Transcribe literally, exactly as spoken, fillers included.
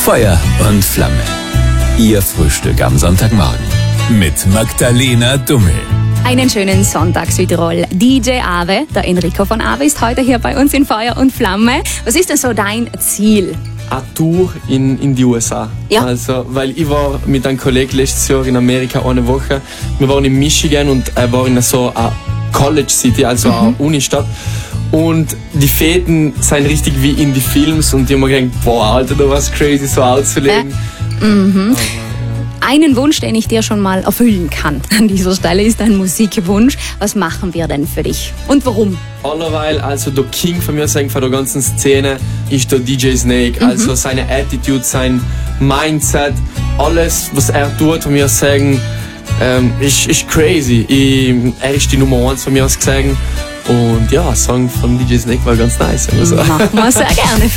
Feuer und Flamme. Ihr Frühstück am Sonntagmorgen mit Magdalena Dummel. Einen schönen Sonntag Südtirol. D J Ave, der Enrico von Ave, ist heute hier bei uns in Feuer und Flamme. Was ist denn so dein Ziel? Eine Tour in, in die U S A. Ja. Also, weil ich war mit einem Kollegen letztes Jahr in Amerika eine Woche. Wir waren in Michigan und er war in so einer College City, also mhm. eine Unistadt. Und die Fäden sind richtig wie in die Films und ich habe mir gedacht, boah, Alter, da war es crazy, so auszulegen. Äh, mhm. Einen Wunsch, den ich dir schon mal erfüllen kann an dieser Stelle, ist ein Musikwunsch. Was machen wir denn für dich und warum? Allerweil, also der King von mir sagen, von der ganzen Szene ist der D J Snake. Mhm. Also seine Attitude, sein Mindset, alles, was er tut, von mir sagen, ähm, ist, ist crazy. Ich, er ist die Nummer eins von mir aus gesagt. Und ja, ein Song von D J Snake war ganz nice. Also. Machen wir sehr gerne.